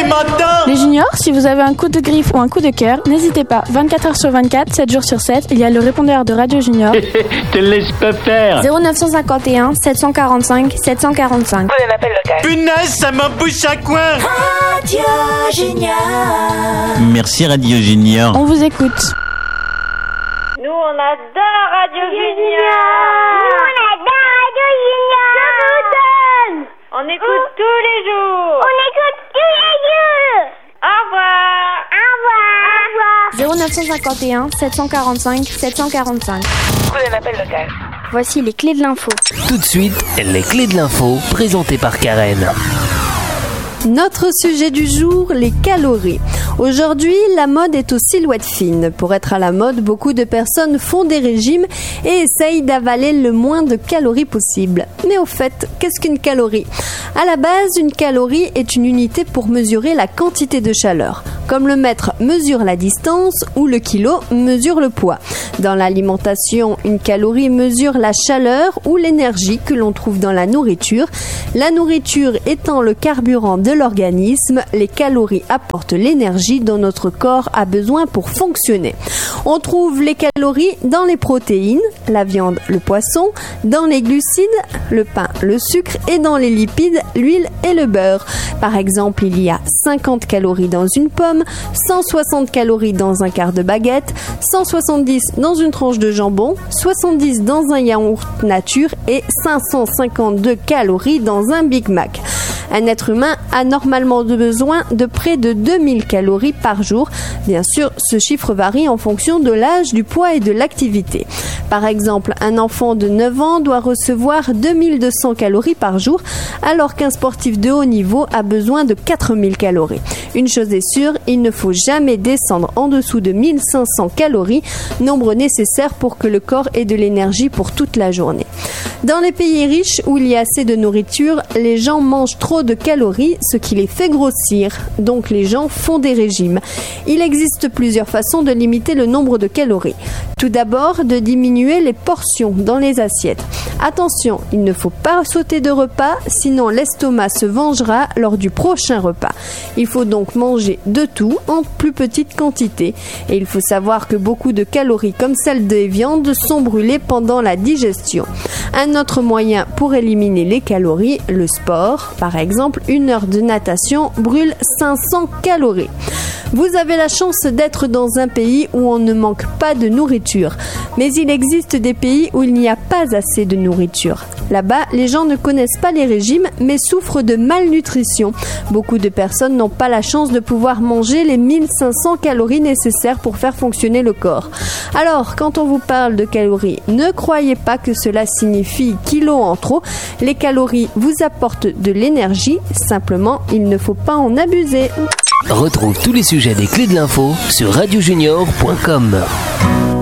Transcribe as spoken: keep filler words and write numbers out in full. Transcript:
m'entends? Les juniors, si vous avez un coup de griffe ou un coup de cœur, n'hésitez pas. vingt-quatre heures sur vingt-quatre, sept jours sur sept, il y a le répondeur de Radio Junior. Te laisse pas faire. zéro neuf cent cinquante et un sept cent quarante-cinq sept cent quarante-cinq. Un appel local. Punaise, ça m'embouche à coin. Radio Junior. Merci Radio Junior. On vous écoute. Nous, on adore Radio Junior. Nous, on adore Radio Junior. Je vous donne. On écoute oh. tous les jours. On écoute tous les jours. Au revoir. Au revoir. Au revoir. zéro neuf cent cinquante et un sept cent quarante-cinq sept cent quarante-cinq. Un appel local. Voici les clés de l'info. Tout de suite, les clés de l'info présentées par Karen. Notre sujet du jour, les calories. Aujourd'hui, la mode est aux silhouettes fines. Pour être à la mode, beaucoup de personnes font des régimes et essayent d'avaler le moins de calories possible. Mais au fait, qu'est-ce qu'une calorie ? À la base, une calorie est une unité pour mesurer la quantité de chaleur. Comme le mètre mesure la distance ou le kilo mesure le poids. Dans l'alimentation, une calorie mesure la chaleur ou l'énergie que l'on trouve dans la nourriture. La nourriture étant le carburant de l'organisme, les calories apportent l'énergie dont notre corps a besoin pour fonctionner. On trouve les calories dans les protéines, la viande, le poisson, dans les glucides, le pain, le sucre et dans les lipides, l'huile et le beurre. Par exemple, il y a cinquante calories dans une pomme, cent soixante calories dans un quart de baguette, cent soixante-dix dans une tranche de jambon, soixante-dix dans un yaourt nature et cinq cent cinquante-deux calories dans un Big Mac. Un être humain a normalement besoin de près de deux mille calories par jour. Bien sûr, ce chiffre varie en fonction de l'âge, du poids et de l'activité. Par exemple, un enfant de neuf ans doit recevoir deux mille deux cents calories par jour, alors qu'un sportif de haut niveau a besoin de quatre mille calories. Une chose est sûre, il ne faut jamais descendre en dessous de mille cinq cents calories, nombre nécessaire pour que le corps ait de l'énergie pour toute la journée. Dans les pays riches où il y a assez de nourriture, les gens mangent trop de calories, ce qui les fait grossir. Donc les gens font des régimes. Il existe plusieurs façons de limiter le nombre de calories. Tout d'abord, de diminuer les portions dans les assiettes. Attention, il ne faut pas sauter de repas, sinon l'estomac se vengera lors du prochain repas. Il faut donc manger de tout en plus petite quantité. Et il faut savoir que beaucoup de calories comme celles des viandes sont brûlées pendant la digestion. Un autre moyen pour éliminer les calories, le sport. Par exemple, une heure de natation brûle cinq cents calories. Vous avez la chance d'être dans un pays où on ne manque pas de nourriture. Mais il existe des pays où il n'y a pas assez de nourriture. Là-bas, les gens ne connaissent pas les régimes, mais souffrent de malnutrition. Beaucoup de personnes n'ont pas la chance de pouvoir manger les mille cinq cents calories nécessaires pour faire fonctionner le corps. Alors, quand on vous parle de calories, ne croyez pas que cela signifie kilos en trop. Les calories vous apportent de l'énergie, simplement, il ne faut pas en abuser. Retrouve tous les sujets des clés de l'info sur radio junior point com.